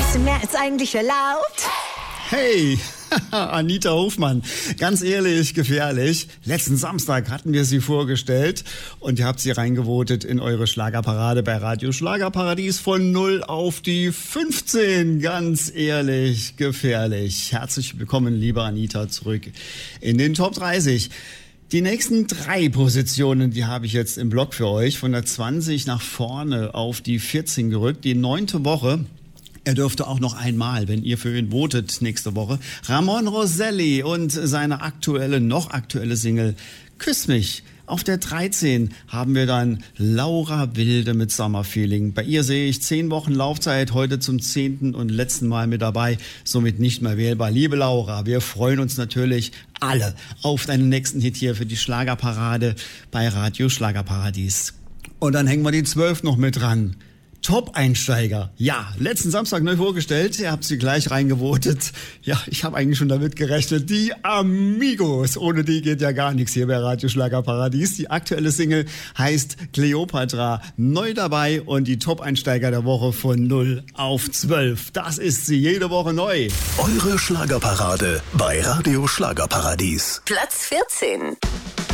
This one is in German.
bisschen mehr als eigentlich erlaubt. Hey, Anita Hofmann, ganz ehrlich, gefährlich. Letzten Samstag hatten wir sie vorgestellt und ihr habt sie reingevotet in eure Schlagerparade bei Radio Schlagerparadies von 0 auf die 15. Ganz ehrlich, gefährlich. Herzlich willkommen, liebe Anita, zurück in den Top 30. Die nächsten 3 Positionen, die habe ich jetzt im Block für euch. Von der 20 nach vorne auf die 14 gerückt. Die 9. Woche. Er dürfte auch noch einmal, wenn ihr für ihn votet, nächste Woche. Ramon Roselli und seine noch aktuelle Single Küss mich. Auf der 13 haben wir dann Laura Wilde mit Summerfeeling. Bei ihr sehe ich 10 Wochen Laufzeit, heute zum 10. und letzten Mal mit dabei, somit nicht mehr wählbar. Liebe Laura, wir freuen uns natürlich alle auf deinen nächsten Hit hier für die Schlagerparade bei Radio Schlagerparadies. Und dann hängen wir die 12 noch mit dran. Top-Einsteiger. Ja, letzten Samstag neu vorgestellt. Ihr habt sie gleich reingevotet. Ja, ich habe eigentlich schon damit gerechnet. Die Amigos. Ohne die geht ja gar nichts hier bei Radio Schlagerparadies. Die aktuelle Single heißt Cleopatra. Neu dabei und die Top-Einsteiger der Woche von 0 auf 12. Das ist sie jede Woche neu. Eure Schlagerparade bei Radio Schlagerparadies. Platz 14.